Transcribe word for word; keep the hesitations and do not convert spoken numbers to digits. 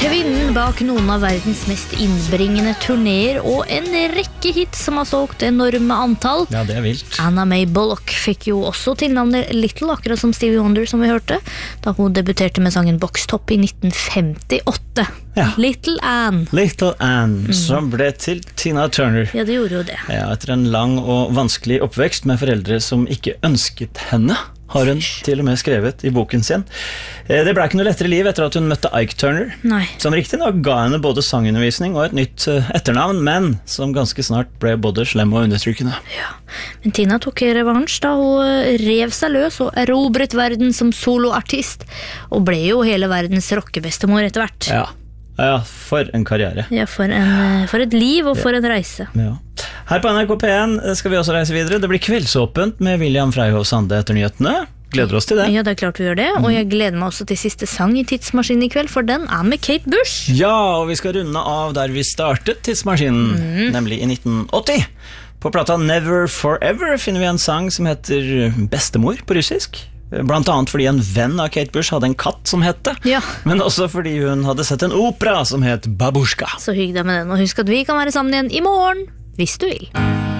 Kvinnen bak noen av verdens mest innbringende turnéer og en rekke hits som har solgt enorme antall. Ja, det er vilt. Anna Mae Bullock fikk jo også tilnavnet Little, akkurat som Stevie Wonder, som vi hørte, da hun debuterte med sangen Box Top i nitten femtiåtte. Ja. Little Anne. Little Anne, mm. som ble til Tina Turner. Ja, det gjorde jo det. Ja, etter en lang og vanskelig oppvekst med foreldre som ikke ønsket henne, har hun til og med skrevet i boken sin. Det ble ikke noe lettere liv etter at hun møtte Ike Turner, Nei. som riktig nok ga henne både sangundervisning og et nytt etternavn, men som ganske snart ble både slem og undertrykkende. Ja, men Tina tok revansj da hun rev seg løs og erobret verden som soloartist, og ble jo hele verdens rockebestemor etter hvert. Ja. Ja, for en karriere. Ja, for, en, for et liv og for en reise. Ja. Her på N R K P en skal vi også reise videre. Det blir kveldsåpent med William Freyhoff Sande etter nyhetene. Gleder oss til det. Ja, det er klart vi gjør det. Og jeg gleder meg også til siste sang i Tidsmaskinen i kveld, for den er med Kate Bush. Ja, og vi skal runde av der vi startet Tidsmaskinen, mm. nemlig i nitten åtti. På plata Never Forever finner vi en sang som heter Bestemor på russisk. Blant annet fordi en venn av Kate Bush hadde en katt som het det, ja. men også fordi hun hadde sett en opera som het Babushka. Så hygg deg med den, og husk at vi kan være sammen igjen i morgen, hvis du vil.